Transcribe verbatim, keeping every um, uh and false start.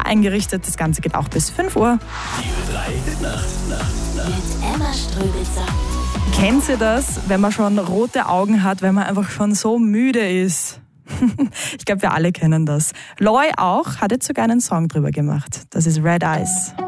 eingerichtet. Das Ganze geht auch bis fünf Uhr. Die drei Nacht, Nacht, Nacht. Mit Emma Ströbitzer. Kennt ihr das, wenn man schon rote Augen hat, wenn man einfach schon so müde ist? Ich glaube, wir alle kennen das. Loy auch, hat jetzt sogar einen Song drüber gemacht. Das ist Red Eyes.